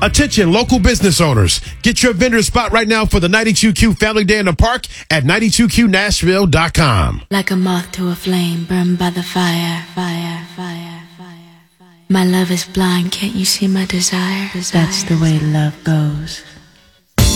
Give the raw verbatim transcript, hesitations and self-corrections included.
Attention, local business owners. Get your vendor spot right now for the ninety-two Q Family Day in the Park at ninety-two Q Nashville dot com. Like a moth to a flame, burned by the fire, fire, fire, fire, fire. My love is blind, can't you see my desire? desire. That's the way love goes.